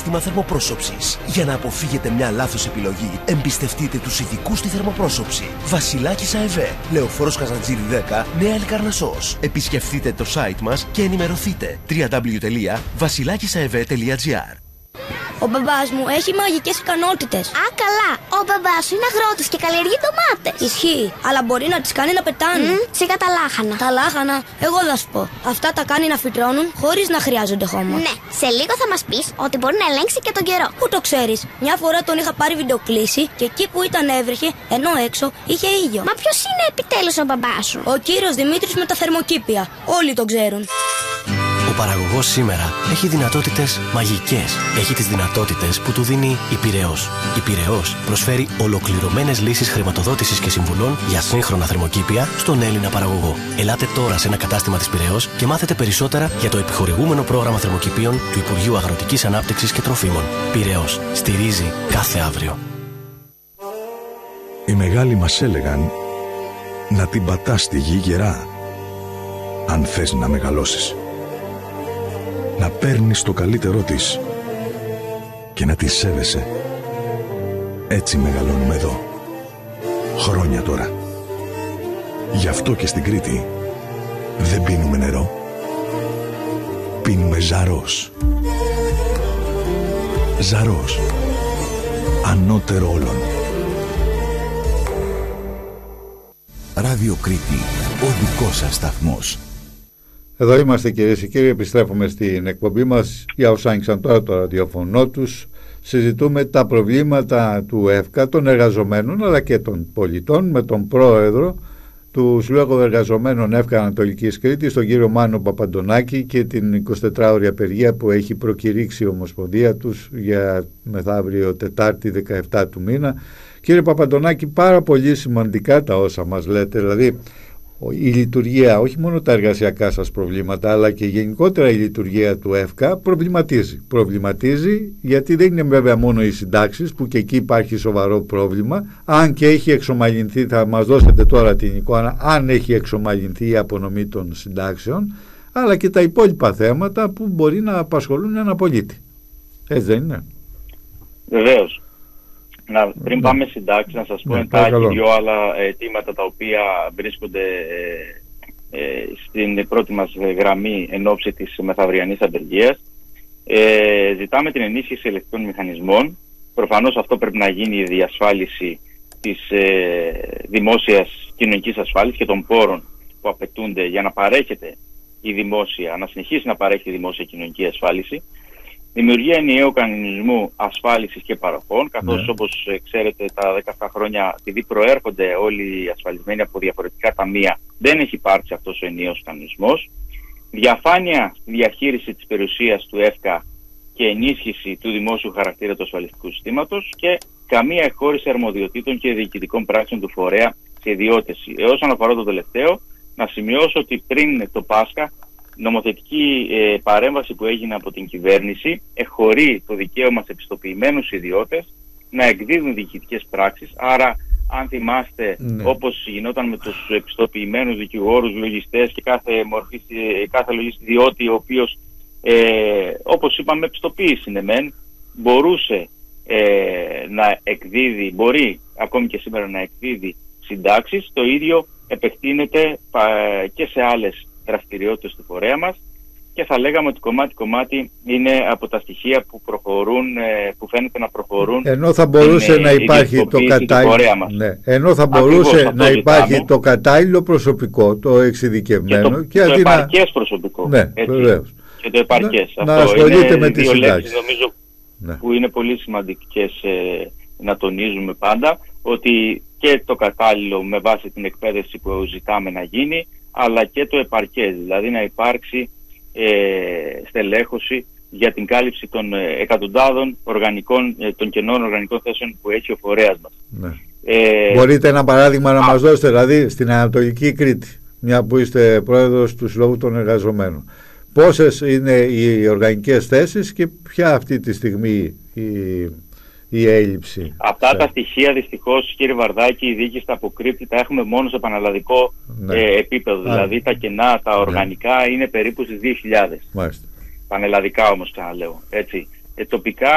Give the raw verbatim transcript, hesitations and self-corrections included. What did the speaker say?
σύστημα θερμοπρόσωψης. Για να αποφύγετε μια λάθος επιλογή, εμπιστευτείτε τους ειδικούς στη θερμοπρόσωψη. Βασιλάκης ΑΕΒ, Λεωφόρος Καζαντζήρη δέκα, Νέα Λικαρνασσός. Επισκεφτείτε το site μας και ενημερωθείτε. double-u double-u double-u τελεία βασιλάκης αεβ τελεία τζι άρ. Ο μπαμπάς μου έχει μαγικές ικανότητες. Α, καλά. Ο μπαμπάς σου είναι αγρότης και καλλιεργεί ντομάτες. Ισχύει, αλλά μπορεί να τις κάνει να πετάνε. Mm, σιγά τα λάχανα. Τα λάχανα, εγώ θα σου πω. Αυτά τα κάνει να φυτρώνουν χωρίς να χρειάζονται χώμα. Ναι, σε λίγο θα μας πεις ότι μπορεί να ελέγξει και τον καιρό. Πού το ξέρεις? Μια φορά τον είχα πάρει βιντεοκλήση και εκεί που ήταν έβρεχε, ενώ έξω είχε ήλιο. Μα ποιος είναι επιτέλους ο μπαμπάς σου? Ο κύριος Δημήτρης με τα θερμοκήπια. Όλοι τον ξέρουν. Ο παραγωγός σήμερα έχει δυνατότητες μαγικές. Έχει τις δυνατότητες που του δίνει η Πειραιώς. Η Πειραιώς προσφέρει ολοκληρωμένες λύσεις χρηματοδότησης και συμβουλών για σύγχρονα θερμοκήπια στον Έλληνα παραγωγό. Ελάτε τώρα σε ένα κατάστημα της Πειραιώς και μάθετε περισσότερα για το επιχορηγούμενο πρόγραμμα θερμοκηπίων του Υπουργείου Αγροτικής Ανάπτυξης και Τροφίμων. Πειραιώς. Στηρίζει κάθε αύριο. Οι μεγάλοι μας έλεγαν να την πατάς στη γη γερά, αν θες να μεγαλώσεις. Να παίρνεις το καλύτερό της και να τη σέβεσαι. Έτσι μεγαλώνουμε εδώ. Χρόνια τώρα. Γι' αυτό και στην Κρήτη δεν πίνουμε νερό. Πίνουμε Ζαρός. Ζαρός. Ανώτερο όλων. Ράδιο Κρήτη. Ο δικός σας σταθμός. Εδώ είμαστε, κυρίες και κύριοι, επιστρέφουμε στην εκπομπή μας. Για όσους άνοιξαν τώρα το ραδιοφωνό τους, συζητούμε τα προβλήματα του ΕΦΚΑ, των εργαζομένων αλλά και των πολιτών, με τον πρόεδρο του Συλλόγου Εργαζομένων ΕΦΚΑ Ανατολικής Κρήτης, τον κύριο Μάνο Παπαντονάκη, και την εικοσιτετράωρη απεργία που έχει προκηρύξει η Ομοσπονδία τους για μεθαύριο Τετάρτη δεκαεπτά του μήνα. Κύριε Παπαντονάκη, πάρα πολύ σημαντικά τα όσα μας λέτε, δηλαδή η λειτουργία, όχι μόνο τα εργασιακά σας προβλήματα, αλλά και γενικότερα η λειτουργία του ΕΦΚΑ προβληματίζει. Προβληματίζει γιατί δεν είναι βέβαια μόνο οι συντάξεις, που και εκεί υπάρχει σοβαρό πρόβλημα, αν και έχει εξομαλυνθεί, θα μας δώσετε τώρα την εικόνα, αν έχει εξομαλυνθεί η απονομή των συντάξεων, αλλά και τα υπόλοιπα θέματα που μπορεί να απασχολούν ένα πολίτη. Έτσι δεν είναι? Βεβαίως. Να, πριν πάμε συντάξεις, να σας πω ναι, εντάχει δυο άλλα αιτήματα τα οποία βρίσκονται ε, ε, στην πρώτη μας γραμμή εν ώψη της μεθαυριανής απεργίας. Ε, ζητάμε την ενίσχυση ελεκτρικών μηχανισμών. Προφανώς αυτό πρέπει να γίνει η διασφάλιση της ε, δημόσιας κοινωνικής ασφάλισης και των πόρων που απαιτούνται για να παρέχεται η δημόσια, να συνεχίσει να παρέχει η δημόσια κοινωνική ασφάλιση. Δημιουργία ενιαίου κανονισμού ασφάλισης και παροχών, καθώς ναι. όπως ξέρετε τα δέκα χρόνια, επειδή προέρχονται όλοι οι ασφαλισμένοι από διαφορετικά ταμεία, δεν έχει υπάρξει αυτός ο ενιαίος κανονισμός. Διαφάνεια στη διαχείριση της περιουσίας του ΕΦΚΑ και ενίσχυση του δημόσιου χαρακτήρα του ασφαλιστικού συστήματος και καμία εκχώρηση αρμοδιοτήτων και διοικητικών πράξεων του φορέα σε ιδιώτες. Ε, όσον αφορά το τελευταίο, να σημειώσω ότι πριν το Πάσχα, νομοθετική ε, παρέμβαση που έγινε από την κυβέρνηση εχωρεί το δικαίωμα σε επιστοποιημένους ιδιώτες να εκδίδουν διοικητικές πράξεις. Άρα, αν θυμάστε, ναι. όπως γινόταν με τους επιστοποιημένους δικηγόρους, λογιστές και κάθε μορφή, κάθε λογιστή ιδιώτη, ο οποίος, ε, όπως είπαμε, επιστοποίηση είναι μεν, μπορούσε ε, να εκδίδει, μπορεί ακόμη και σήμερα να εκδίδει συντάξεις, το ίδιο επεκτείνεται και σε άλλες δραστηριότητες του φορέα μας, και θα λέγαμε ότι κομμάτι-κομμάτι είναι από τα στοιχεία που προχωρούν, που φαίνεται να προχωρούν. Ενώ θα μπορούσε είναι, να υπάρχει το κατάλληλο, ναι. Ενώ θα μπορούσε Ακριβώς, να υπάρχει ζητάμε. το κατάλληλο προσωπικό, το εξειδικευμένο και το, και το αντί επαρκές να... προσωπικό. Ναι, βεβαίως. Και το επαρκές. Να, Αυτό να ασχολείται είναι με τις συντάξεις. Νομίζω ναι. που είναι πολύ σημαντικές ε, να τονίζουμε πάντα, ότι και το κατάλληλο με βάση την εκπαίδευση που ζητάμε να γίνει, αλλά και το επαρκές, δηλαδή να υπάρξει ε, στελέχωση για την κάλυψη των ε, εκατοντάδων οργανικών, ε, των κενών οργανικών θέσεων που έχει ο φορέας μας. Ναι. Ε, Μπορείτε ένα παράδειγμα να α, μας δώσετε, δηλαδή στην Ανατολική Κρήτη, μια που είστε πρόεδρος του Συλλόγου των Εργαζομένων, πόσες είναι οι οργανικές θέσεις και ποια αυτή τη στιγμή η, η έλλειψη? Αυτά τα στοιχεία δυστυχώς, κύριε Βαρδάκη, η διοίκηση τα αποκρύπτει, τα έχουμε μόνο σε πανελλαδικό ναι. ε, επίπεδο. Α, δηλαδή τα κενά, τα οργανικά ναι. είναι περίπου στις δύο χιλιάδες. Μάλιστα. Πανελλαδικά όμως, ξαναλέω. Έτσι. Ε, τοπικά